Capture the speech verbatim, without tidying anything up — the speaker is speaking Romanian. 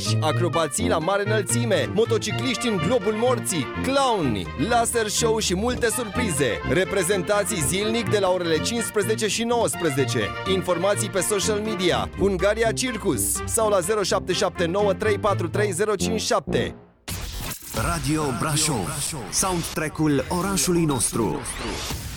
uriași, acrobații la mare înălțime, motocicliști în globul morții, clowni, laser show și multe surprize. Reprezentații zilnic de la orele cincisprezece și nouăsprezece. Informații pe social media Hungaria Circus sau la zero șapte șapte nouă trei patru trei zero cinci șapte. Radio Brașov, soundtrack-ul orașului nostru.